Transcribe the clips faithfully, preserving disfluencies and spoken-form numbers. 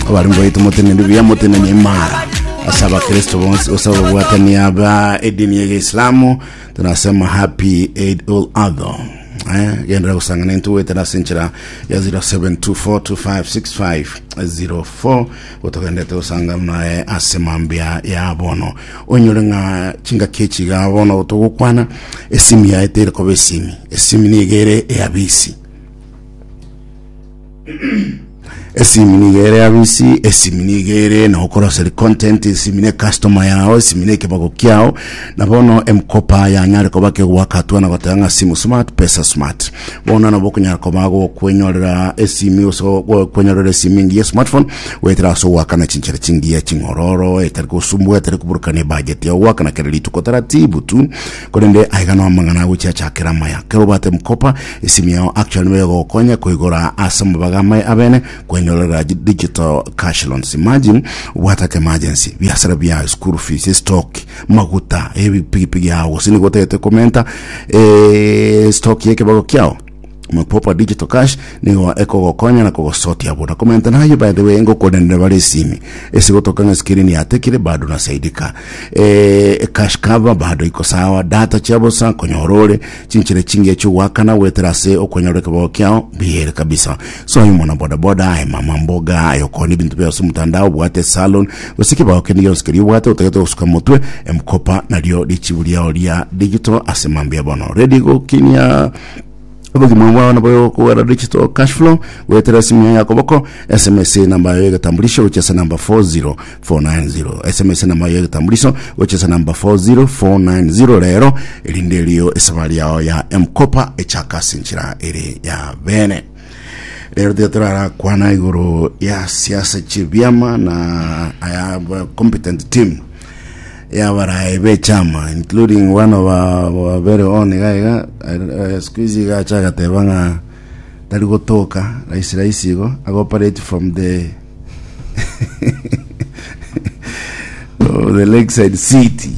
abarimbo yitu mutene ndibya mutene nyimara asaba Kristo bonse osaba bwatania ba edini ya Islamu tunasema happy Eid al-Adha. Eh yendera kusangana ntu wetera senchera ya zero seven two four two five six five zero four utokende to sangana e asemambia ya bono onyorenga chinga kechi ga bono utokwana esimi ya etere ko besimi esimi nigere e abisi esimini abisi esimini gere na okora sel content esimine customer yao esimine kebako kyao na bono emkopa ya nyare ko bake wakatwa na batanga simu smart pesa smart bona na bokunya ko bago kwenyorera esimi oso kwenyorera esimi ya smartphone wetra so wakana chinchere chingia chingororo etariko sumbu etariko burkane budget ya wakana kere tuko taratibu tu kolende aigana mangana wucha chakera maya kero bate mkopa esimi yao actually wego konya koigora asamba bagama abene kwenyorera digital cash loans. Imagine what an emergency biasara bya school fees stock maguta ebi pigi yao sini gote te komenta eh stock yake bago kyao mpopa digital cash ni wa eko gokonya na ko soti ya boda komenta na hiyo by the way ngo kodende bale simi esi gotoka screen ya tekire bado na saidika eh cash cover bado iko sawa data chabo sa konyorore chinchire chingi echo wakana weterase okonyore ko kyao biere kabisa so hiyo mwana boda boda ai mama mboga ayo koni bintu bya mtandao bwate salon usiki ba okeni yo skiri bwate utageto kusuka mutwe emkopa na dio dichibulia olia digital asemambia bono ready go kinya Abogi mwa na boyo ko ara digital cash flow wetera simu yako boko S M S namba yake tambulisho uchesa namba four zero four nine zero S M S namba yake tambulisho uchesa namba four zero four nine zero lero elindelio esabali yao ya mkopa echaka sinchira ere ya bene lero tetra kwana igoro ya siasa chivyama na I have a competent team ya bara chama including one of our, our very own guy uh, squeeze ga chaga tebanga taligo toka raisi raisi go operate from the oh, the Lakeside City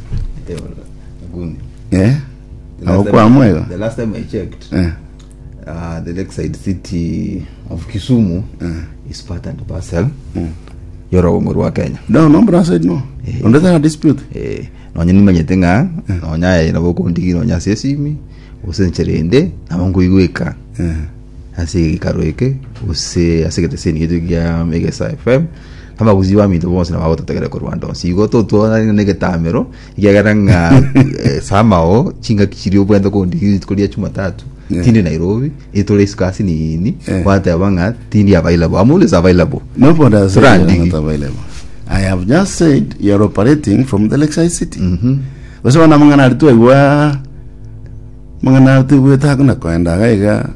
yeah the last time I checked yeah. uh, the Lakeside City of Kisumu yeah. is part and parcel mm. Yoro umurwa Kenya. No, no, bro, I said no. Eh, on that dispute. Eh, no nyini manyetenga, no nya na boko ndigi no nya sesimi, usencherende na mangu igweka. Eh. Asi karoeke, use asekete seni yetu ya Mega F M. Kama uziwa mi to bonse na bawota tegere ko Rwanda. Si go to to na nege tamero, igaranga samao chinga kichirio bwenda ko ndigi ko dia chuma tatu. Yeah. Tindi Nairobi itole iskasi ni ni yeah. Wata yabanga tindi available amule is available no but that's not available. I have just said you're operating from the Lakeside City mhm basi wana mangana alitu igwa mangana alitu weta kuna kwenda gaiga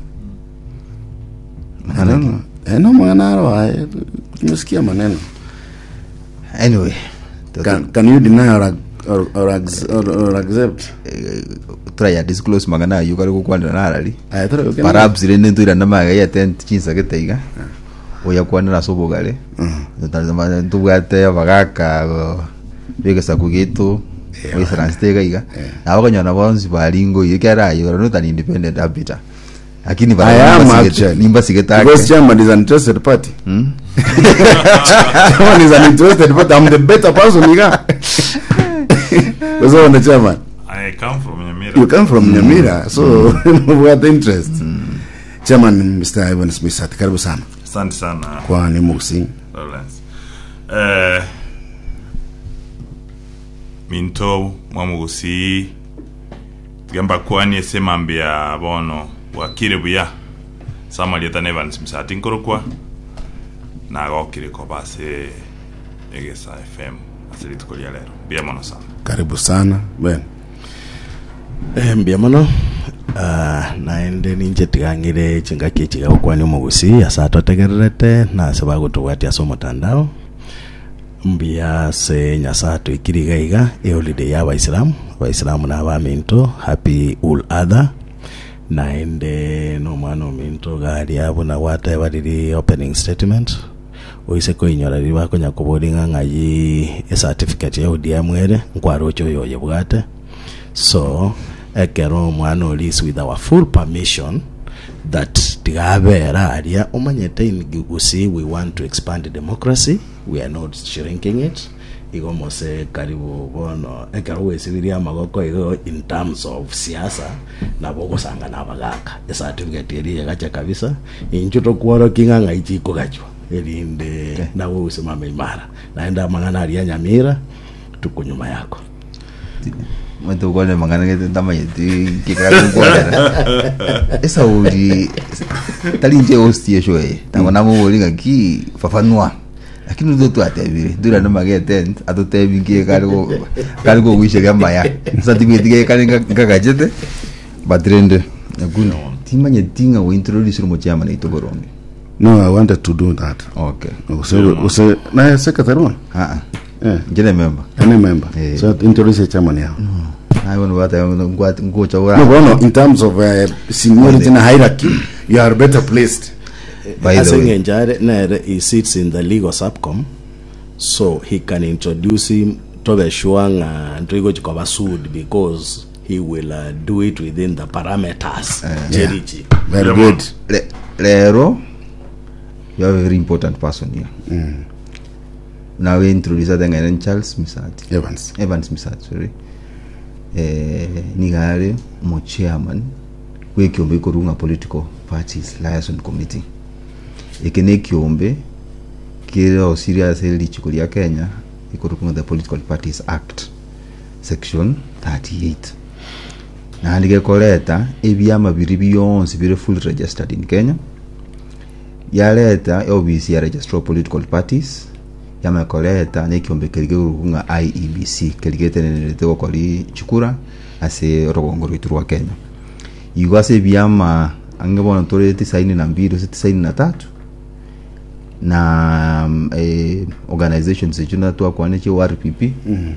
I don't know eh no mangana ro tumesikia maneno anyway can, can you deny or or, or, or, or accept try to disclose magana you kari kukwanda na rali perhaps ile ndio ira namaga ya tent chinsa getaiga oya kwana na sobo gale ndatazama ntubwate abagaka bige sakugeto we transtega iga abakanyana bonzi balingo yekara yo not an independent arbiter lakini bana nimba sigeta because chairman is an interested party hmm chairman is an interested but I'm the better person iga so on the chairman I come from Nyamira. You come from mm. Nyamira, so mm. we have interest. Mm. Chairman Mister Ivan Smith, karibu sana. Asante sana. Kwa ni Musi. Lawrence. Eh Minto mwamugusi gamba kwani esemambia bono wakire buya. Samali eta Ivan Smith atinkorokwa na gokire ko base Egesa F M asili tukolia lero. Bia mono sana. Karibu sana. Ben. Eh mbiamano ah uh, naende ninje tigangire chinga kichiga kwani mugusi asato tegerete na sabago tuwati asomo tandao mbia se nyasato ikirigaiga e holiday ya Waislamu Waislamu na ba minto happy ul adha naende no mano minto gari abo na wata badiri opening statement oise ko inyora riba ko nyakobodinga ngayi e certificate ya odiamwere nkwaro cho yoye bwate so ekero mwano list with our full permission that tigabera aria omanyete in Gusii we want to expand democracy, we are not shrinking it. Igomose karibu bono ekaruwe sibiria magoko igo in terms of siasa na bogo sanga na bagaka esa tugeteria gacha kabisa injuto kuoro kinganga ichiko gachwa elinde okay. Na wewe usimame imara naenda mangana aria Nyamira tuko nyuma yako mtu kwa mangana ngete ndama yeti kikara kwa esa uri talinje hostie shoye tangona mo bolinga ki fafanua lakini ndo tu atebire dura no magete atotebingie karigo karigo wishe gamba ya sasa tibitige kaninga ngagajete batrende akuno timanye tinga we introduce mo chama na itogoronge. No, I wanted to do that. Okay. So so na secretary one ah eh jene member any member eh. So introduce chama ya no I want what I want go chawara no no in terms of uh, seniority in hierarchy you are better placed. By the way, Njare he sits in the legal subcom, so he can introduce him to the Shuang and Trigo Chikobasud because he will uh, do it within the parameters. Uh, yeah. Very yeah, good. Le, Lero, you are a very important person here. Mm. Now we introduce the Charles Misati. Evans. Evans Misati, sorry. Eh, Nigare, mo chairman, we kiombe korunga political parties liaison committee. Ekene kiombe kile serious heli chikulia Kenya ikorukunga the Political Parties Act section thirty-eight na ndige koleta ebyama biri byonse biri full registered in Kenya yaleta O B C ya registrar political parties yama koleta ne kiombe kelige rukunga I E B C kelige tenelete ko kali chikura ase rogongo rwitu rwa Kenya igwase byama angebona toreti saini na mbili saini na tatu na eh, organizations zechuna tu akwane che R P P mm-hmm.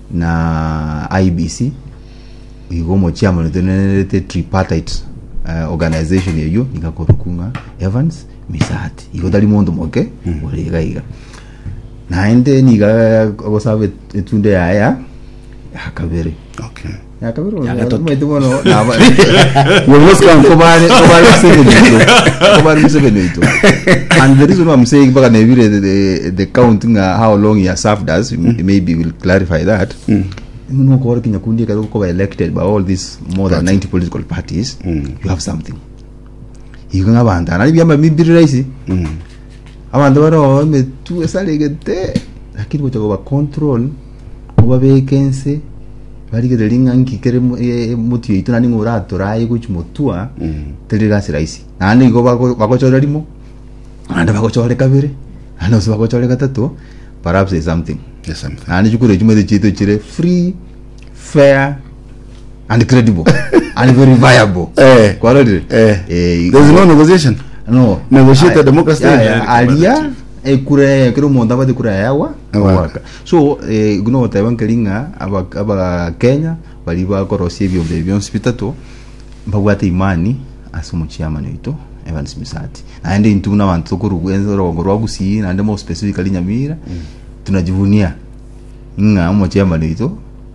na I B C igomo chama ndenelete tripartite uh, organization yeyo ikakorukunga Evans Misati igodali mondo moke mm-hmm. Orega iga na ende niga osabe tunde aya akabere okay ya kabero ya tumetu bono na we come komane komane seventy komane seventy and the reason why I'm saying back and the the, the counting uh, how long he has served us mm. maybe will clarify that mm. no ko working kundi ka ko elected by all these more than ninety political parties mm. you have something you can abanda na biyamba mibiri raisi mm. abanda baro me tu esalegete lakini ko ba control ko vacancy barige de linga nkikere mutu yitu nani ngurato rai kuchimotua mm. telirasi raisi nani go bako bakochora limo anda bakochora kabere ana so bakochora gatatu perhaps is something yes something nani chukure chimo de chito chire free fair and credible and very viable eh quality eh, eh there's no negotiation no negotiate democracy yeah, yeah, alia e kure kero monda ba de kure yawa waka so eh guno taiwan kelinga aba aba Kenya bali ba korosie byo byo hospitato bagwate imani asumu chairman ito Evans Misati aende intuna wantu ko rugenzo rongo rwa Gusii na ndemo specifically Nyamira mm. tunajivunia nga mo chairman ito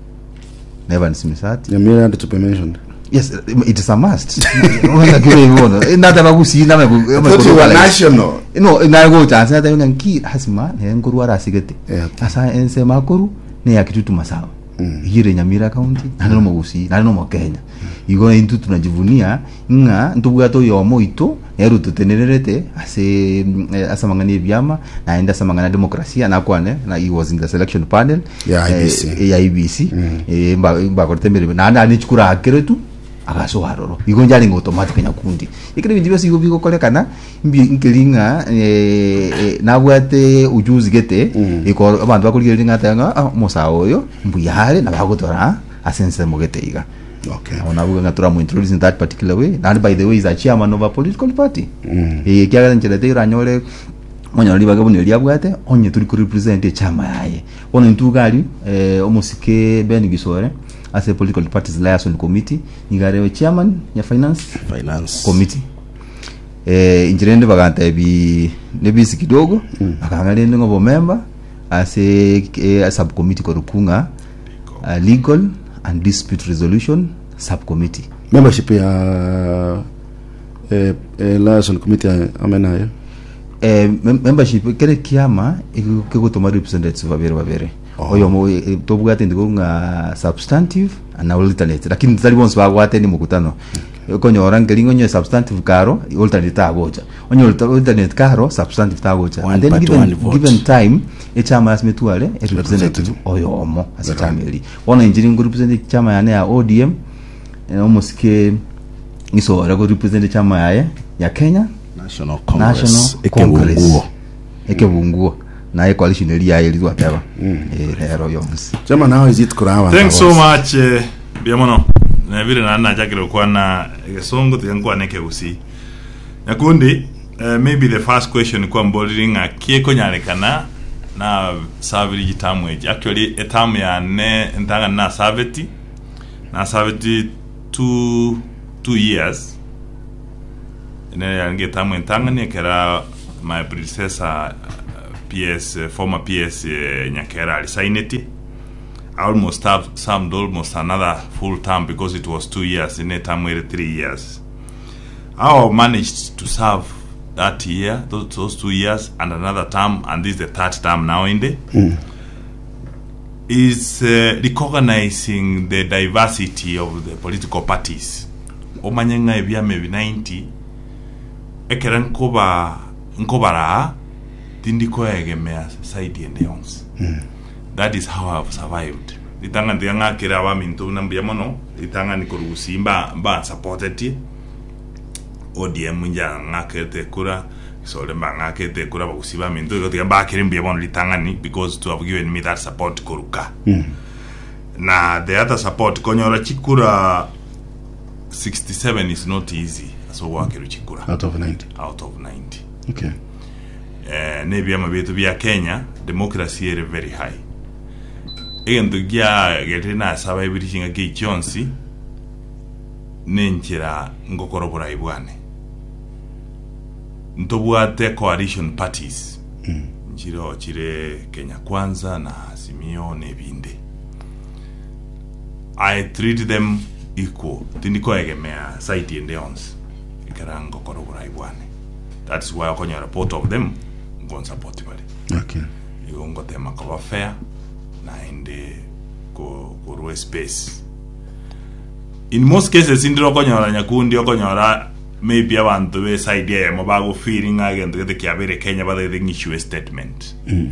Evans Misati Nyamira and to be mentioned. Yes, it is a must. Wala kile hivyo. Nata bagusi na mego. National. No, na go chance na tayo nki hasima ne nguru ara sigete. Asa ense makuru ne yakitutu masawa. Hire Nyamira county na no mogusi na no mo Kenya. Igo intu tunajivunia nga ntubuga to yomo ito eru tutenererete ase asa mangani byama na enda asa mangana demokrasia na kwane na he was in the selection panel ya I B C ya I B C eh mba mba kortembere na na nichukura akeretu agaso haroro igo njali ngo automatic nyakundi ikire bintu byose igo biko kolekana mbi nkelinga eh nabwate ujuzi gete iko abantu bakuliringa tanga ah mosaoyo mbuyare na bagotora asense mogete iga. Okay. Ona buga ngatura mu introduce in that particular way. And by the way is a chairman of a political party. Mm. E kyaga nchete iranyole onya liba gabone lyabwate onye turi ku represent chama yaye. Ono ntugali eh omusike Ben Gisore as a political parties liaison committee nigare chairman ya finance finance committee. Eh injirende baganta bi nebisi kidogo mm. akangale ngobo member as a, a subcommittee ko rukunga uh, legal and dispute resolution subcommittee membership ya eh, eh, liaison committee amenayo eh membership kere kiama ikugutuma representatives babere babere oyo mo tobugate ndikunga substantive na alternate lakini tali bonse bagwate ni mukutano konyora ngelingo nyo substantive karo alternate tagoja onyo alternate karo substantive tagoja and then given given time echama asmetwale e representative oyo omo asachameli ona engineering representative chama yane ya O D M almost ke iso rago representative chama yae ya Kenya National Congress ekebunguo ekebunguo na e coalition eli yae litwa taba eh lero yoms chama now is it kurawa thanks so much uh, biamono na vile na na jakiro kwa na gesongo tiangwa neke usi nakundi uh, maybe the first question kwa mboding akieko nyarekana na savili tamweji actually etamu ya ne ntanga na saveti na saveti two two years ene yange tamu ntanga ne kera my predecessor uh, P S uh, former P S uh, Nyakera alisaineti I almost have some almost another full term because it was two years in a term where three years I managed to serve that year those, those two years and another term and this is the third term now in the mm. is uh, recognizing the diversity of the political parties omanyenga ebya maybe ninety ekera nkoba nkobara tindiko egemea side and yons mm. That is how I've survived. Itanga ndianga kira wa minto nambia mono itanga nikorusi mba mba supported O D M nja ngakete kura so le ngakete kura ba usiba minto yote mba kire mbia mono litanga ni because to have given me that support koruka mm. Na the other support konyora chikura sixty-seven is not easy so wakiru chikura out of ninety out of ninety okay eh nebi ama betu bya Kenya democracy is very high egento gya getena saba ibirishinga ke chonsi nenchira ngokorobora ibwane ntobwate coalition parties mm. Njiro chire Kenya Kwanza na Azimio nebinde I treat them equal tindiko egemea side and ons ikara ngokorobora ibwane that's why okonya report of them gon support bali okay igongo tema kwa fair na inde ko ko space in most cases indiro konyora nyakundi okonyora maybe abantu be side ya mo bago feeling again the kiabere Kenya ba the issue statement mm.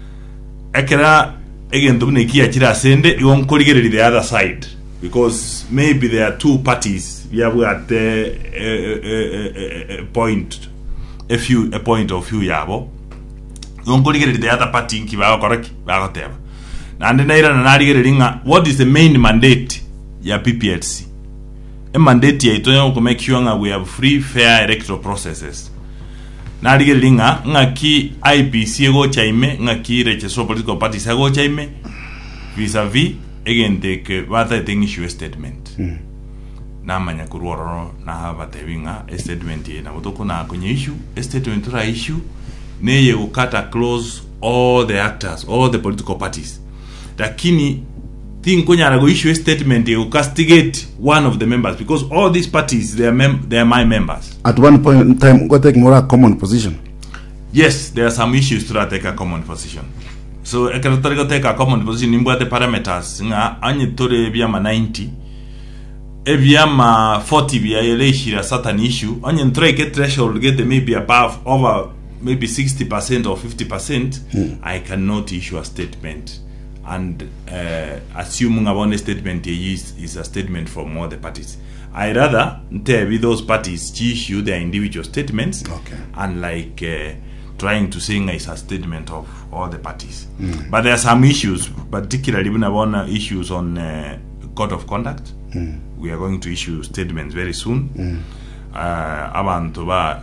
Ekera again dumne kia chira sende igon koligereri the other side because maybe there are two parties we have at the uh, uh, uh, uh, point a few a point of view yabo igon koligereri the other party kiba correct ba goteba and naira na narigereringa what is the main mandate ya P P L C a mandate ya ito ko make sure nga we have free fair electoral processes narigereringa ngaki I B C ego chaime ngaki recheso political parties ego chaime vis-a-vis again take bata thing issue statement mm. Na manya kuruoro na bata winga statement na botoko na kwenye issue statement ra issue ne ye ukata close all the actors all the political parties lakini thing konya na go issue statement you castigate one of the members because all these parties they are mem they are my members at one point in time go take more a common position. Yes, there are some issues to take a common position. So I can take a common position in the parameters nga anye tore biyama ninety e biyama forty biya eleshi a certain issue anye try get threshold get maybe above over maybe sixty percent or fifty percent hmm. I cannot issue a statement and uh, assuming about a statement is, is a statement from all the parties. I rather tell with those parties issue their individual statements okay. And like uh, trying to say it's a statement of all the parties. Mm. But there are some issues, particularly when I want issues on uh, code of conduct. Mm. We are going to issue statements very soon. Mm. Uh, about ba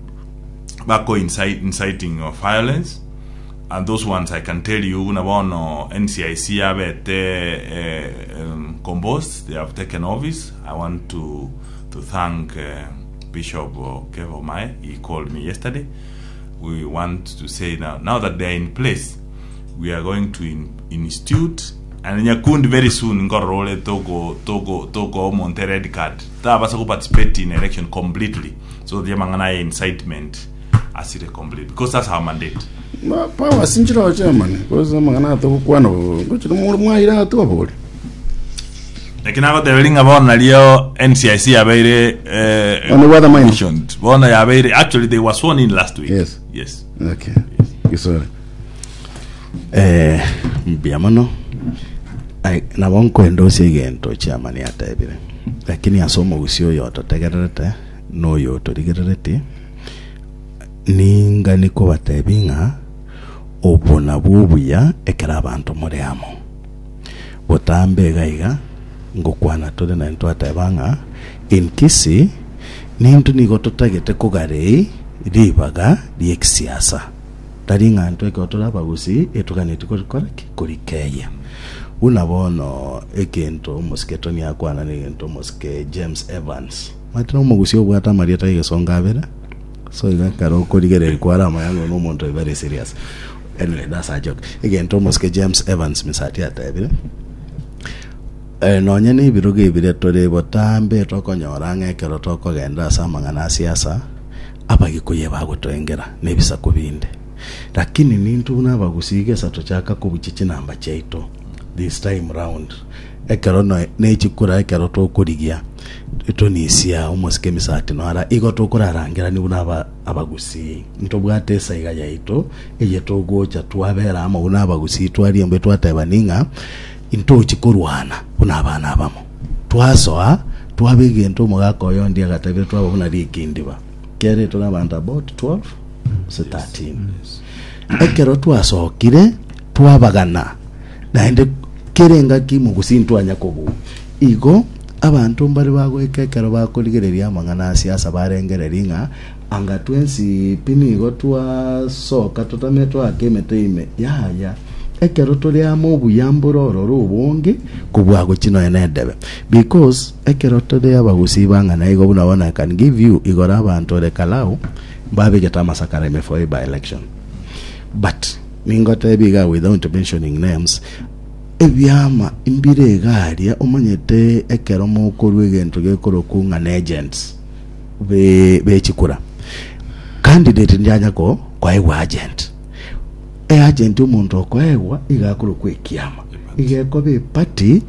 ba incite, inciting of violence. And those ones I can tell you about N C I C have uh, um, composed. They have taken office. I want to to thank uh, Bishop Kevo Mai. He called me yesterday. We want to say now now that they are in place, we are going to in, institute and nyakundi very soon ngorole togo togo togo monte red card ta basa ku participate in election completely, so the mangana incitement asire complete because that's our mandate. Ma power sinjiro chairman because mangana to kwano kuchino mwaira to abole. Lakini hapo tebelinga bona leo N C I C abaire eh on the weather mentioned bona yabaire actually they were sworn in last week. Yes. Yes. Okay. You sorry. Eh biamano ai na bonko endose gento chairman ya tebire. Lakini asoma usio yoto tegerete no yoto digerete ninga niko batebinga obona bubuya ekera abantu muri amo botambe gaiga ngokwana tole na ntwa tabanga in kisi nintu nigo tutagete kugare ribaga lieksiasa taringa ntwe ko tola bagusi etukaneti ko koraki kurikeya unabono ekento mosketoni akwana ni ento moske James Evans matino mugusi obwata marieta igesonga bera so iga karo kurigere kwara mayango no muntu very serious. Anyway, that's a joke. Again, Thomas K. James Evans misati atabire. Eh no nyene biruge bire tore botambe toko nyorange kero toko genda samangana siasa abagikuye bagutengera nebisa kubinde. Lakini nintu nabagusige sato chaka kubuchichi namba chaito this time round. Ekero no nechikura ekero to kurigia. Ito nisia umoske misati no ara igo to kurarangira ni bunaba abagusi ntobwate saiga yaito eye to gocha twabera ama unabagusi twari mbe twatebaninga into chikurwana unabana abamo twasoa twabege nto mugako yondi agatabire twabona rikindiba kere to nabanda about twelve so thirteen ekero twasokire twabagana naende kerenga kimugusi ntwanya kobu igo abantu mbari bagwekekero bakurigereria amangana siasa barengereringa anga twensi pinigo twa soka tutametwa akemeteime ya ya ekero tuli amubu yamburoro rubonge kubwago kino enedebe because ekero tuli abagusi bangana igo bunabona I can give you igora abantu rekalao babegeta masakara me for by election but ningote biga without mentioning names ebyama imbire garia omanyete ekero mukuru egento gekoro kunga agents be be chikura candidate njanya ko kwa ewa agent e agent umuntu okwewa igakuru kwekiama igeko be party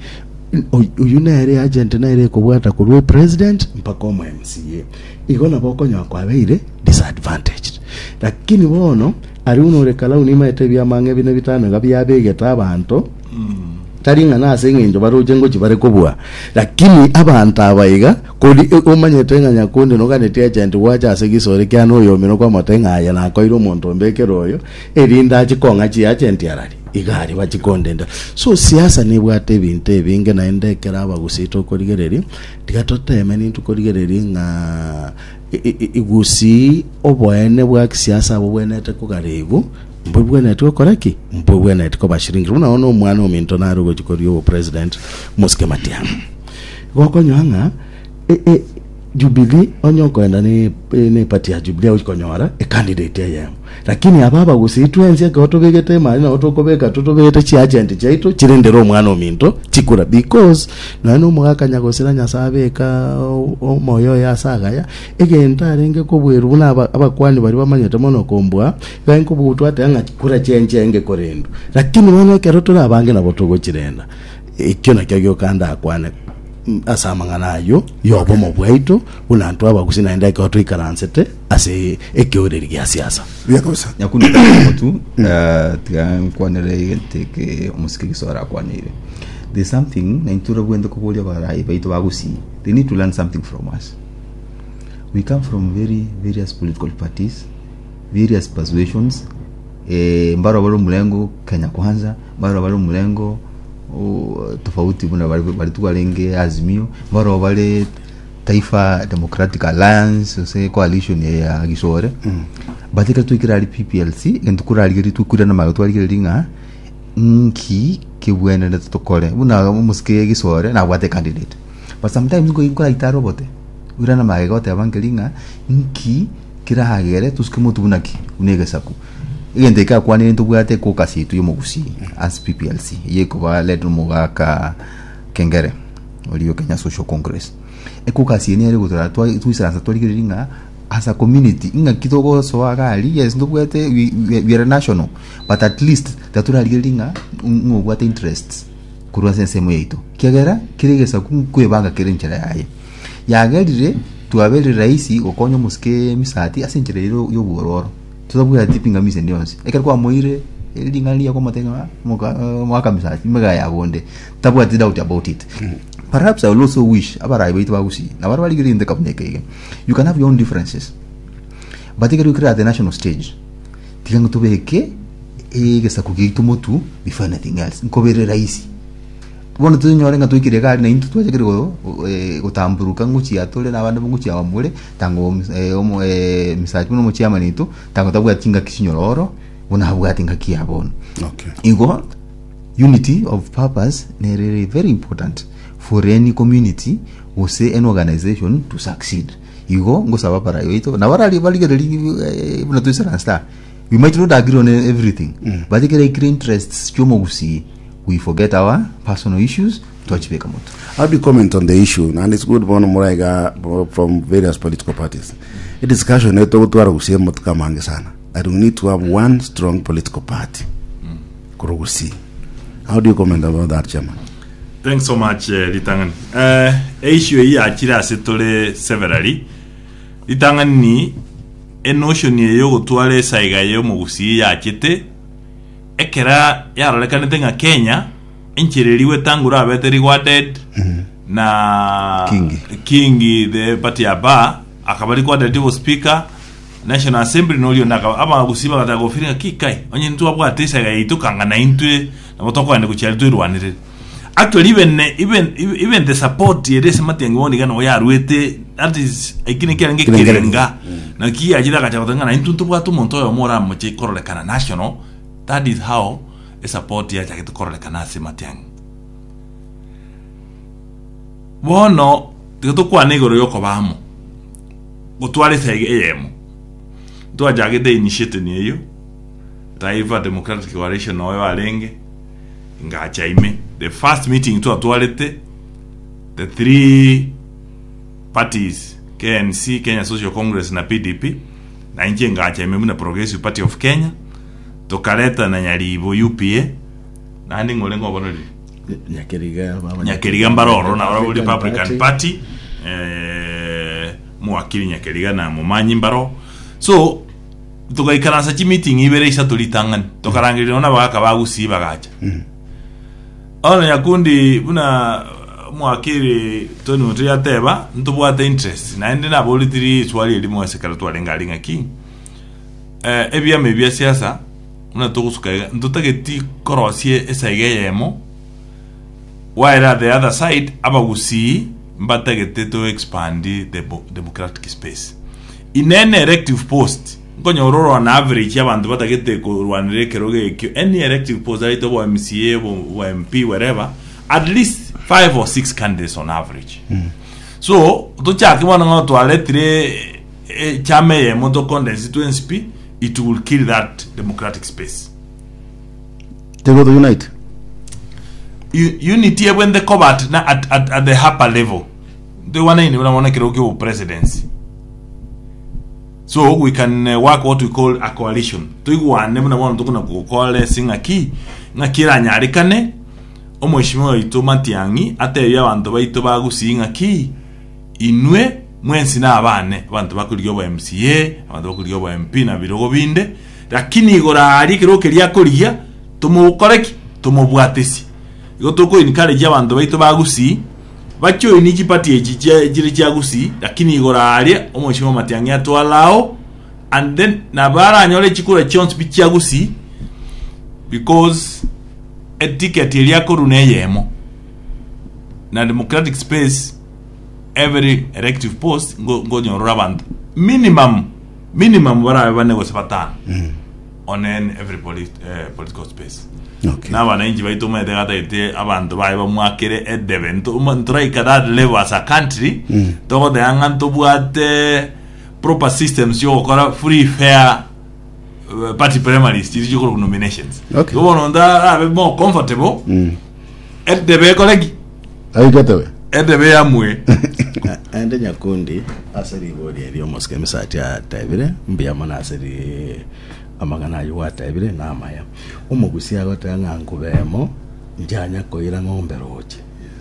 uyunere agent naire kubwata ku president mpaka omo M C A igona bokonyo kwa beire disadvantaged lakini bono ari unorekala unima etebya mange bine bitano gabyabegeta abantu taringa na sengenjo baruje ngo kibare kubwa lakini abantu abaiga kodi omanyete nganya kundi no kaneti agent wacha asegisore kyano yo mino kwa matenga ya na koiro muntu mbekero yo erinda chikonga chi agent yarari igari bachikondenda so siasa ni bwate binte binge na endekera abagusito korigereri tigatoteme ni tukorigereri nga igusi obwene bwa siasa obwene te kugarego mbwe na tuko koraki mbwe na tuko bashiringi una ono mwana ominto na rugo chikoriyo president Moske Matiang'i gokonywanga e e Jubilee onyoko enda ni ni party ya Jubilee ukonyora e candidate ya lakini ababa gusitwenze gato begete mali na otokobeka totobegete chi agent chaito chirendero mwana ominto chikura because na no mwaka nyagosera nyasabeka omoyo ya sagaya egenta renge kobweru buna abakwani bari bamanyete mono kombwa ganko butu atanga kura chenchenge korendo lakini mwana keroto abange na botogo chirenda ikyo na kyo kanda akwane asamangana yo yobo mu bwaito unantu abagusina ndeka otu ikaransete ase ekyore lya siasa byakosa nyakundi mutu eh tigan kwanere teke omusiki sora kwanire there's something na intura bwende kubolya barai baito bagusi they need to learn something from us. We come from very various political parties, various persuasions. eh mbaro balo mulengo Kenya Kwanza, mbaro balo mulengo o tofauti buna bali tukalenge Azimio, mbaro bale Taifa Democratic Alliance, se coalition ya Gisore. Mm. Batika tuikira P P L C entukura aligiri tukura na mayo twali ringa nki kibwene na tutokole buna muske Gisore na wate candidate. But sometimes go inko itaro bote ura na mayo gote abangelinga nki kira hagere tuske mutu bunaki unege saku igende ka kwani ntubwate ko kasitu yo mugusi as P P L C ye ko ba let mugaka kengere oliyo Kenya Social Congress e ko kasi ne rego tra to tu isanza to ligiringa as a community inga kitoko so agali yes ndubwate we, we, we are national but at least tatura ligiringa ngubwate interests kurwa sense mweito kiagera kiregesa kwebanga kirenchera yaye yagerire tuabere raisi okonyo muske misati asenjere yo bororo tuzabwira tipinga mise ndionse ekerwa moire elingalia kwa matenga moka mwaka misati mega ya bonde tabwa doubt about it mm. Perhaps I will also wish abara ibe bagusi na bari bali giri ndeka buneke you can have your own differences but you create the national stage tikango tubeke egesa kugito motu before anything else nkobere raisi bona tunyorenga twikire kali na into twajekere go gutamburuka nguchi atole nabandi nguchi abamure tango omo misati no muchi amanito tango tabwa tinga kishinyororo bona habwa tinga kiyabona okay ingo unity of purpose ne really very important for any community or say an organization to succeed igo ngosaba para yoito na warali baligere buna tuisana star we might not agree on everything mm. but ikere ikre interests chomo gusi we forget our personal issues to achieve kamoto. How do you comment on the issue? And it's good one Muraiga from various political parties. A discussion that we need to have one strong political party. Mm. How do you comment about that, Chairman? Thanks so much, uh, Litangan. Uh, issue hii achira setole severally. Litangan ni a notion ye yo gutwale saiga yo mugusi ya chete. Ekera ya rolekane tenga Kenya enchireliwe tangura abete rewarded mm-hmm. na Kingi Kingi the party aba akabali kwa deputy speaker National Assembly no lyo naka aba gusiba kata gofira kikai onye ntu abwa tesa ga itukanga na intwe na motoko ande kuchali tu rwanire actually even even even the support yede semati ngoni gano oya ruete that is ikine kya nge kirenga na ki ajira kacha kotanga na intu tubwa tu monto yo mora moche korolekana national. That is how a support ya jaketo korolekana sematiang bono tiko kwa negoro yoko bamo gutwale sege eyemo to jagede initiative ni eyo Taifa Democratic Coalition no walenge ngacha ime the first meeting to atwalete the three parties K N C Kenya Social Congress na P D P na inje ngacha ime na Progressive Party of Kenya tokareta na Nyaribo U P A na ndi ngolengo bonoli Nyakeriga baba Nyakeriga mbaroro na Republican Party eh muakili Nyakeriga na mumanyi mbaro so tukaikanasa chi meeting ibere isa tulitangan tokarangirira na baka bagusi bagacha mm. Ona yakundi buna muakili toni mutri ateba ntubwate interest na ndi na bolitiri swali elimu asekara twalengalinga ki eh ebya mebya siasa una tokusuka ntutageti korosie esayemo while the other side abagusi mbatagete to expand the democratic space in an elective post ngonyo roro on average yabantu batagete ko rwanire keroge any elective post right of M C A or M P wherever at least five or six candidates on average mm. So to chaki mwana ngoto aletre chame ye moto constituency it will kill that democratic space. They go to unite. U- unity when they come at, at, at, at the upper level. They want to want to presidency. So we can uh, work what we call a coalition. To you one never want to go call a sing a key. Nakira nyarikane. Omoshimo ito matiangi. Ate ya wanto ba ito bagu sing a key. Inwe mwensi na abane abantu bakuliyo ba M C A abantu bakuliyo ba M P na birogo binde lakini igora ari kiro kelia kolia tumukoreki tumubwatesi igo toko inikale abantu baito bagusi bacho iniki party ejije jire jagusi lakini igora ari omoshimo matiangi atwalao and then nabara anyole chikura chons bichagusi because a ticket elia korune yemo na democratic space every elective post go go nyorora bantu minimum minimum wara bane go sepatana mm. on an every polit, uh, political space okay na bana inji baito me degata ite abantu bai ba mwakere ed event umantra ikada level as a country mm. to de angan to buate proper systems yo kora free fair uh, party primaries tiri jiko nominations Okay. go on da a more comfortable mm at the be colleague ayi gatawe at the be amwe ende nyakundi aseri bodi eri omoske misati ya tabire mbia mana aseri amagana yuwa tabire na amaya umugusi agote ngangubemo njanya koira ngombe roche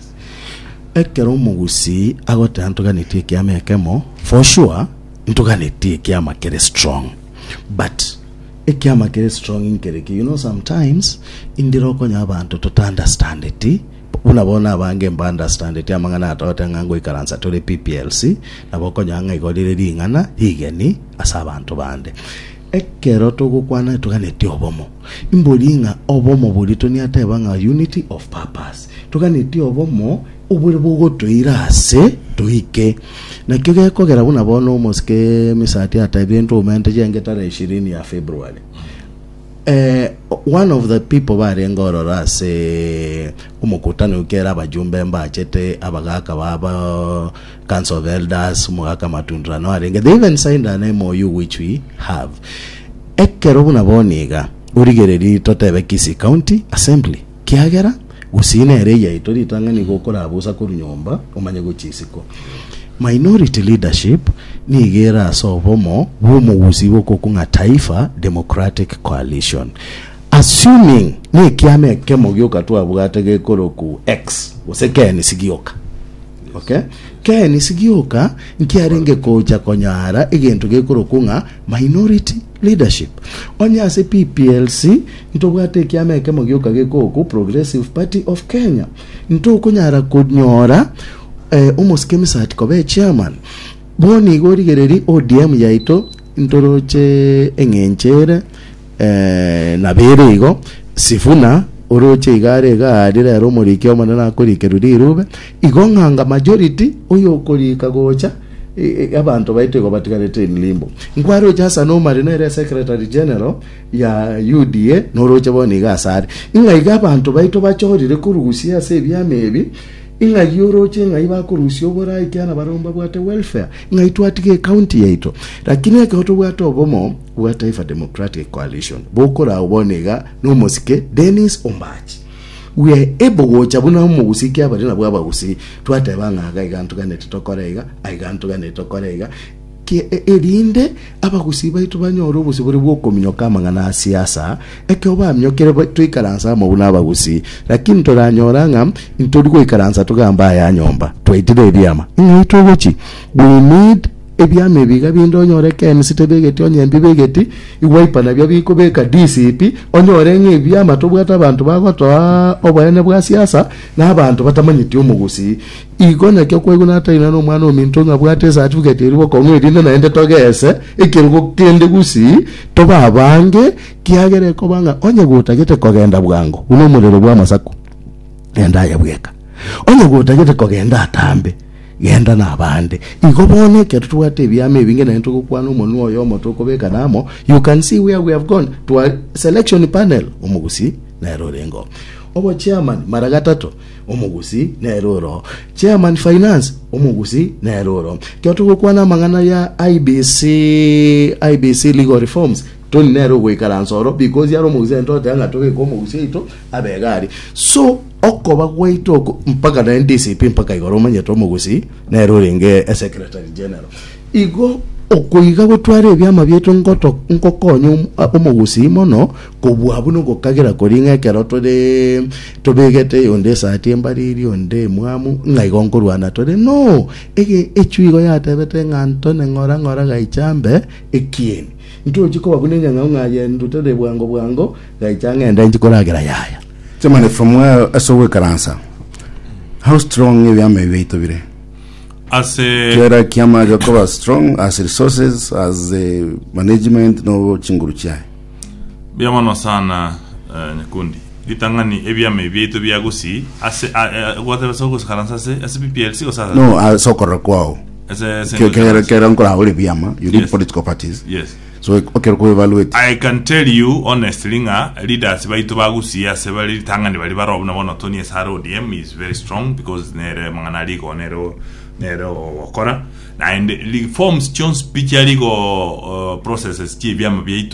ekero umugusi agote antuganitie kiama ekemo for sure ntuganitie kiama kere strong but ekiama kere strong inkereke you know sometimes indiroko nyabantu to understand it unabona abange mba understand it amangana atote ngango ikaransa tole P P L C naboko nyanga igodire ringana higeni asabantu bande ekero tugukwana tuganeti obomo imbolinga obomo bulito ni atebanga unity of purpose tuganeti obomo ubule bugotoira ase tuike na kige kogera buna bono moske misati atabintu mente jenge tare ishirini ya February. Eh, one of the people bari ngorora se umukutano ukera abajumbe mbachete abagaka baba Council of Elders mugaka matundra no arenge they even signed an M O U which we have ekero buna boniga urigereri totebe Kisii County Assembly kiagera usine ereya itori tangani gukora abusa kuri nyomba umanye gucisiko minority leadership ni gera sobomo bomo uzibo kokunga Taifa Democratic Coalition assuming ni kiame kemo gyoka tu abugate gekoroku X usekeni sigioka okay keni sigioka nkiarenge koja konyara igento gekorokunga minority leadership onya se P P L C ntobwate kiame kemo gyoka gekoku Progressive Party of Kenya nto kunyara kunyora eh umuske misati kobe chairman boni gori gereri O D M yaito ntoroche engenchere eh nabere sifuna oroche igare garira romori kyo manana kuri keruri rube igonganga majority oyo kuri kagocha abantu baite ko batikarete limbo ngwaro jasa no marinere secretary general ya U D A noroche boni gasari inga igaba abantu baito bachorire kurugusia se byamebi inga yoroche ngai bakurusio bora ikiana baromba bwate welfare ngai twatike county yaito lakini akoto bwate obomo bwa Taifa Democratic Coalition bokora ubonega no mosike Dennis Ombachi we are able gocha buna mugusiki abari na bwa bagusi twate banga gaigantu ganete tokorega aigantu ganete tokorega ki erinde abagusi baitu banyoro busiburi bwo kominyoka mangana siasa eke oba myokere twikaransa mu buna abagusi lakini toranyoranga intoliko ikaransa tugamba ya nyomba twaitire ebyama ngito gochi we need ebyame biga bindonyoreke nsitebegeti onyembi begeti iwaipa nabyo bikobeka D C P onyorenge ebyama tobwata abantu bagotwa obwene bwa siasa n'abantu batamanyiti umugusi igona kyo kweguna ataina no mwana ominto ngabwate certificate iribo konwe rinde naende togese ikirugo kende gusi toba abange kiagere ko banga onye gutagete kogenda bwango uno murero bwa masako enda yabweka onye gutagete kogenda atambe genda nabande igobone ketutwate byame bingena into kukwana umuntu oyo motoko beka namo you can see where we have gone to a selection panel umugusi na erorengo obo chairman maragatatu umugusi na eroro chairman finance umugusi na eroro kyotuko kwana mangana ya I B C I B C legal reforms toni nero gwikaransoro because yaro muguzi ntote anga toke ko mugusi ito abegari so okoba gwaito mpaka na D C P mpaka igoro manye to mugusi na erorenge a secretary general igo okuiga gutware byama byeto ngoto nkokonyo umugusi mono kubwabu no gokagera koringa keroto de tobegete onde sati embariri onde mwamu ngaigonkorwana tore no ege echuigo yatebete nganto nengora ngora gaichambe ekieni nto chiko babunenya ngaungaye ndutede bwango bwango gaichange nda njikoragera yaya Chamane, from where aso we karansa how strong ebyame byeito bire as a kera kiama jakoba strong as resources as a management no chinguruchia byama no sana uh, nyakundi litangani ebyame byeito byagusi as whatever so karansa se as P P L C o sa no aso korrekwao as a kera kera nkora uri byama you need Yes. political parties yes so okay ko evaluate I can tell you honestly nga leaders baitu bagusi as bali tangani bali barobu na bona Tony S R O D M is very strong because nere mangana ligo nero nero wakora and reforms chons pichari go uh, processes ti byama byeito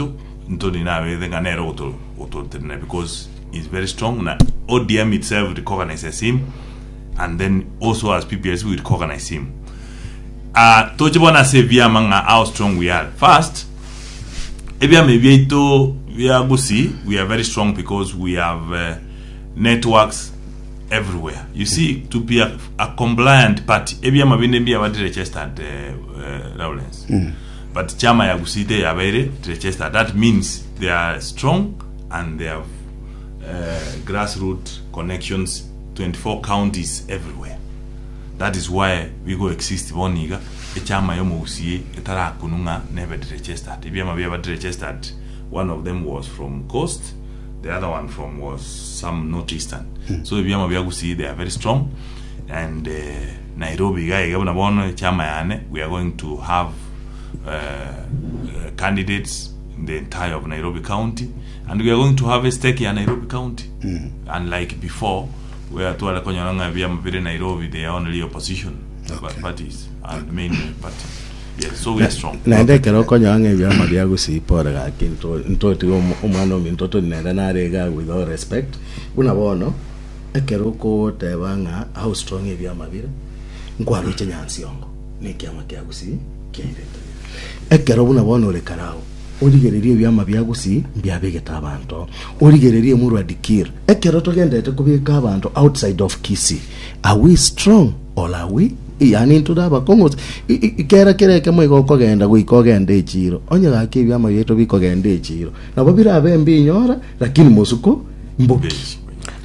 ntoni na we think anero to to because he's very strong na O D M itself recognizes him, and then also as P P S we recognize him. Uh, Tojibona say via manga how strong we are. First, ebia maybe to we are gusi, we are very strong because we have uh, networks everywhere. You see, to be a, a compliant party, ebia mabine bia wadi registered uh, Lawrence. Mm. But chama ya gusi they are very registered. That means they are strong and they have uh, grassroots connections, twenty-four counties everywhere. That is why we go exist boniga e chama yo musie etara kununga never registered. Ebia mabia wadi registered. One of them was from Coast, the other one from was some northeastern. Mm. So ebia mabia gusi they are very strong, and uh, Nairobi guy gabona bono chama yane we are going to have uh, uh, candidates in the entire of Nairobi County, and we are going to have a stake in Nairobi County. Mm. Unlike before, where to ala konyanga via mabire Nairobi they are only opposition okay. parties and main party. Yes, so we are strong. Na ende kero konyanga via mabia gusi pora ga kinto ntoti umano mintoto nenda na rega with all respect. Una bono ekero ko tebanga how strong via mabire ngwaro chenyansi yongo ni kiama kya gusi kiirete. Ekero una bono le karao origererie byama byagusi mbyabegeta abantu origererie muru adikir ekero togendete kubika abantu outside of Kisii. Are we strong or are we yani ntudaba kongo ikera kereke mwigo kogenda gwikogenda echiro onye gake byama yeto bikogenda echiro nabo birabembe inyora lakini musuko mboki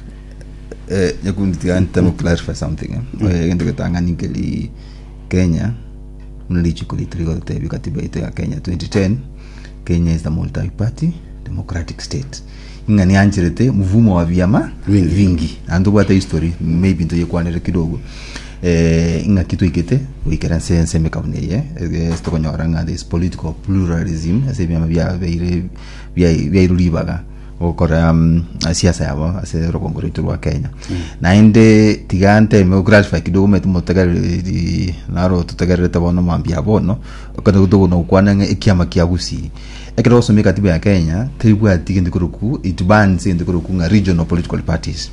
eh nyakundi anta no clarify something eh ngende ketanga nikeli Kenya mlichi kulitrigo tebi katiba ite ya Kenya twenty ten. Kenya is the multi-party democratic state. Ingani anchirete mvumo wa vyama vingi, vingi. Ando bata history maybe ntoye kwanere kidogo. Eh inga kitu ikete wikera sense mekabneye eh stoko nyoranga this political pluralism ase vyama vya vya vya vya rulibaga okora um, siasa yabo ase rokongorito wa Kenya. Mm. Na inde tigante democratic kidogo metu motagari di naro tutagari tabono mambia bono kana kudogo no kwananga ikiama kiagusi ekero so mekatiba ya Kenya tribu ya tigende kuruku itbanse inde kuruku nga regional political parties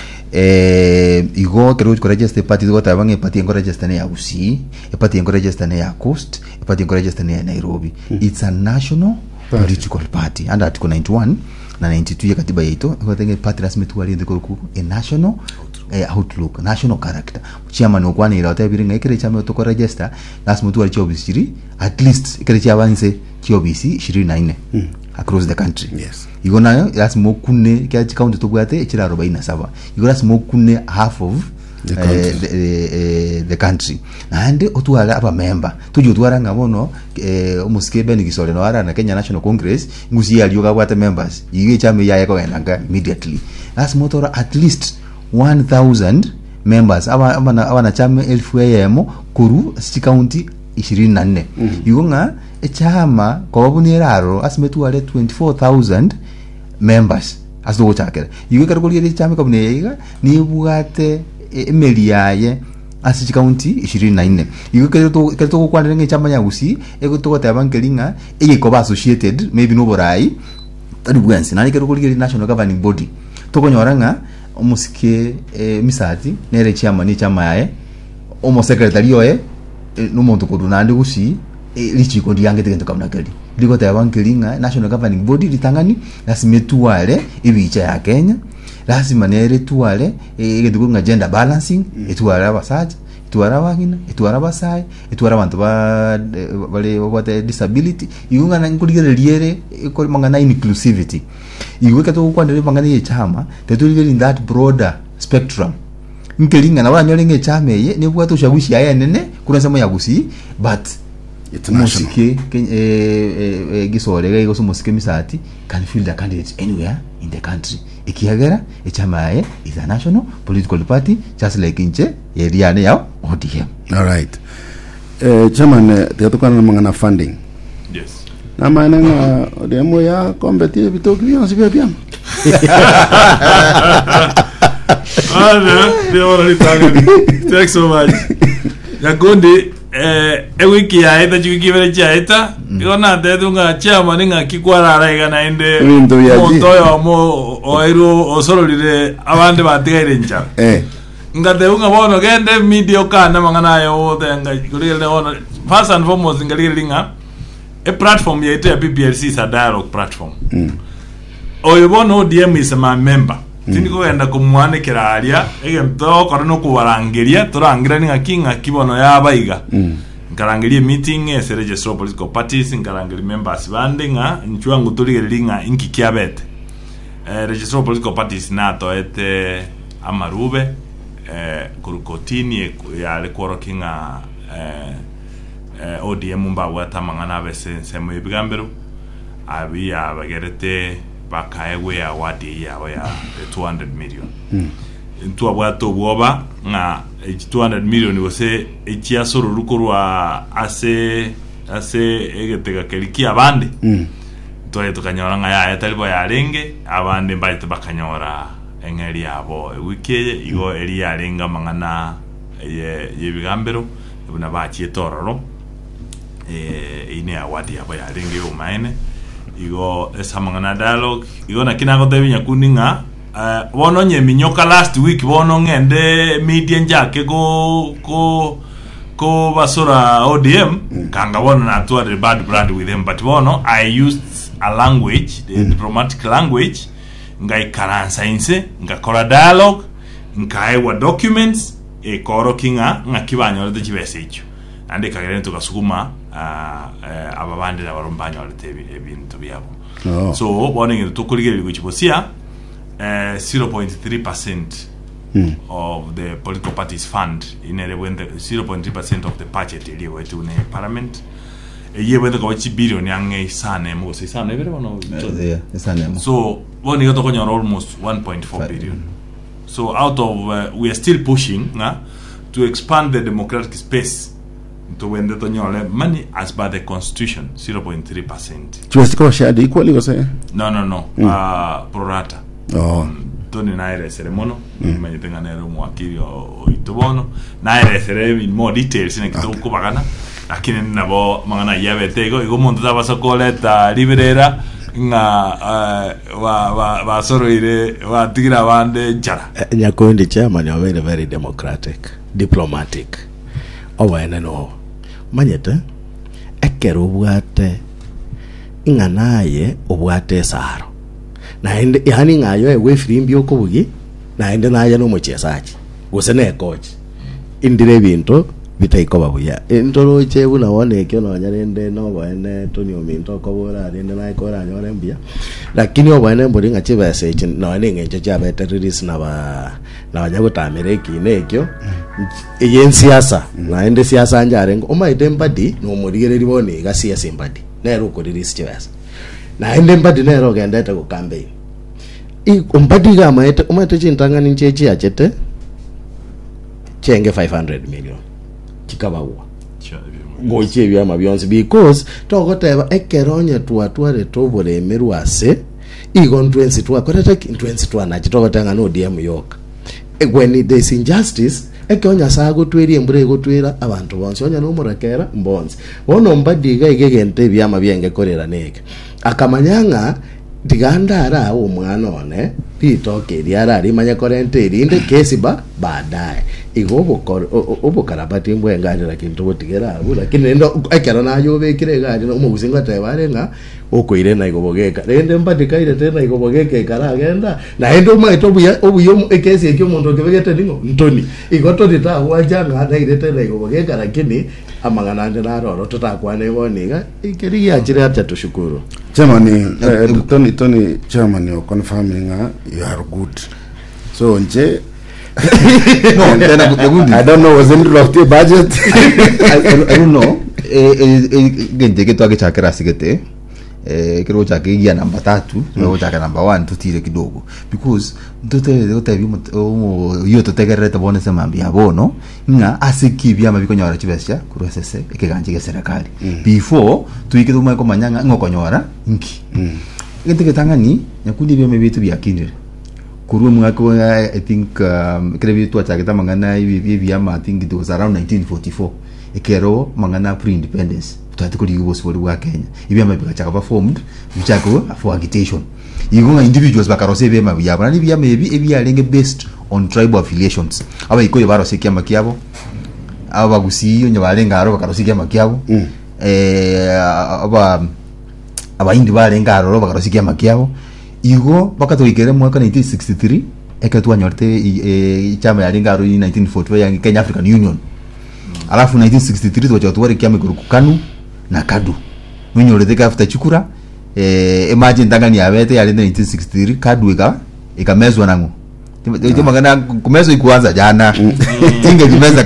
eh igo kero ko register party go tabange party ngo register ne ya Usi e party ngo register ne ya Coast e party ngo register ne ya Nairobi. Mm. It's a national party. Political party under article ninety-one na ninety-two ya katiba yetu kwa tenge party rasmi tuwali inde kuruku a national eh, outlook national character chairman okwani ila tabiringa ikere chama to register lazima tuwali chobisiri at least ikere chabanse chobisi ishirini na nne mm. across the country. Yes. Igo nayo lazima okune kya count to bwate echira arobaini na saba. Igo lazima okune half of the country, uh, the, uh, the country. Na ande otuala aba member tuju tuaranga bono eh umuskebe ni gisole no ara na Kenya National Congress ngusi ali yoga bwate members yige chama yaye ko enanga immediately lazima otora at least one thousand members aba aba aba na chama elfu yemo kuru city county ishirini na nne. Mm -hmm. Igo nga echama kwa buniraro asimetu wale twenty-four thousand members asdo chakere iwe karukoli ile chama kabune yiga ni bugate emeli yaye asi county ishirini na nne iwe keto keto kwa ndenge chama ya Usi ego to kota bankelinga ege ko associated maybe no borai tadi bugansi nani karukoli ile national governing body to konyoranga omusike e, misati nere chama ni chama yaye omo secretary yoye e, no muntu kodunande Usi lichi ko diange tegento kamna kali liko tabankelinga national governing body litangani lazima tuwale ibicha ya Kenya lazima nere tuwale egedukunga gender balancing mm. etuwala abasaja etuwala abagina etuwala abasai etuwala abantu ba bale bate disability igunga na nkuligere liere ko mangana inclusivity iwe to kwandele mangana ye chama tetulile in that broader spectrum nkelinga na banyole nge chama ye ne bwato ushawishi aya nene kuna sema ya Gusi but musike eh eh gisore ga musike misati can field the candidates anywhere in the country ikiyagera echamaye is a national political party just like inche eriane ya O D M. All right. Eh chairman tetukana mangana funding. Yes. Na maana nga O D M ya competitive bitokio sibia pia. Ah, no, they already talking. Thanks so much. Ya gonde eh e wiki ya ita chiki vile cha ita yona tetu nga chama ninga kikwara raiga na inde Ndo ya ji. monto yo mo oiru osololire abande batigire ncha eh nga te unga bono gende media kana mangana yo tenga kulile ono first and foremost ngalile nga a platform ya ita P P L C is a dialogue platform mm. oyo bono O D M is my member tini ko enda kumwane kiraria ege ndo korano kubarangiria turangira ninga kinga kibono ya baiga mm. nkarangirie meeting ese registrar political parties nkarangirie members bandinga nchwa ngutuligelinga inki kiabete eh registrar political parties nato ete amarube eh kurukotini ya lekoro kinga eh, eh O D M mba wata mangana bese semo ibigambero abi ya bagerete bakaewe ya wadi ya ya two hundred million mm. ntu abwato bwoba nga two hundred million wose ekia soro rukorwa ase ase egetega keliki abande mm. toye tukanyora nga ya talibo ya renge abande mbaite bakanyora engeri abo wikeye igo eri ya renga mangana ye yebigambero buna bachi tororo eh ine awadi abo ya renge o maine igo esa mangana dialogue igo na kinango tebinya kuninga uh, bono nye minyoka last week bono ngende media njake ko ko ko basura O D M mm. kanga bono na to the bad brand with them but bono I used a language the mm. diplomatic language ngai karansa inse ngakora dialogue nkaiwa documents e koro kinga ngakibanyo de chibesecho ande kagere tukasukuma uh, uh, ababandi na barombanyo alete ebintu byabo oh. so bono ngiro tukuligere kuchibosia uh, zero point three percent mm. of the political parties fund in a zero point three percent of the budget iliwe to ne parliament ye wende ko chi billion yange sane mo se sane vero bono yeah sane mo so bono ngoto ko nyoro almost one point four billion so out of uh, we are still pushing uh, to expand the democratic space to wende to nyole money as by the constitution zero point three percent Chwesiko shared equally was eh no no no mm. uh pro rata oh um, toni naire seremono mm. manye tenga nero mwakiri o itobono naire sere in more details ne kito ko bagana lakini nabo mangana yabe tego igo muntu tabasa koleta liberera nga uh, wa wa wa soro ile wa tigira bande jara Nyakondi chairman are very very democratic diplomatic owaene no manyete ekero obwate inganaye obwate saro na ende yani ngayo ewe firimbi okobugi na ende naye no muchesachi gusene coach indire bintu bitaiko babuya entoro chebu na wone kyo no nyarende no bone tonyo minto kobora rende na ikora nyore mbia lakini obone mburi ngache base no ne ngeche cha bete release na ba na banyagutamire kine kyo eye siasa na ende siasa njare ngo omaite mbadi no murigere ribone ga siasa mbadi na ro ko release chebasa na ende mbadi na ro gendete ku campaign i mbadi ga maite omaite chintanga ni chechi achete chenge five hundred million kikabawa goche bya mabyonse because togoteba ekeronye twatware tobore emerwase igon twenty two akoreta twenty two na chitogotanga no D M yoka when there is injustice ekonya sago tweri embure gotwera abantu bonse onya no murakera mbonse bono mbadiga igegente bya mabyenge korera neke akamanyanga digandara wo mwana one pitoke riara ari manya korente rinde kesi ba baadaye igobo obo karabati mbwe ngajira kintu botigera abu lakini ndo akera nayo bekire gaje no mugusinga tabarenga okoire na igobogeka rende mbadika ire tena igobogeka karagenda na endo maito buya obuyo ekesi ekyo muntu kebegete ningo ntoni igoto dita wajanga na ire tena igobogeka lakini amangana ande naroro tutakwane boniga ikeri yachire acha tushukuru Chairman uh, Tony Tony chairman you confirming uh, you are good so nje no then I, I don't know was in the the budget I, I, I don't know eh gente que toa que chakera sigete eh kero chake ya namba tatu no chake namba one tutire kidogo because ndote ndote bimo yo totegereta bone se mambia bono nga asikibya mabiko nyora chibesya kurosese ekeganje ke serikali before tuike tuma ko manyanga ngokonyora nki ngete ketangani nyakundi bya mebitu bya kindire kurwe mwako I think um, krebi tu chake tamangana hivi hivi ama I think it was around nineteen forty-four ikero mangana pre independence tutati kuli yugo sibori wa Kenya ibi amabika chaka formed bichako for agitation igonga individuals bakarose be mabiyabo nani biya mebi ebi alenge based on tribal affiliations aba ikoye barose kiama kiabo aba bagusi onye balenga aro bakarose kiama kiabo mm. eh aba aba indi balenga aro bakarose kiama kiabo igo bakatoikere mwaka nineteen sixty-three ekatwa nyorte e chama ya lenga aro nineteen forty ya Kenya African Union mm. alafu nineteen sixty-three tuwacha tuwari kiama guru kanu na kadu nyorete after chukura eh imagine tangani abete ya nineteen sixty-three kadu ika ikamezwa nangu Timo magana kumezwa ikuanza jana tinge jimeza